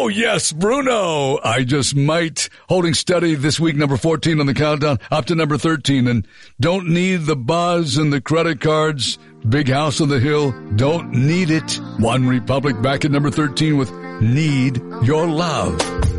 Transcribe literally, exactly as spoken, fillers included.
Oh, yes, Bruno. I just might. Holding steady this week, number fourteen on the countdown, up to number thirteen. And don't need the buzz and the credit cards. Big House on the Hill, don't need it. One Republic back at number thirteen with Need Your Love.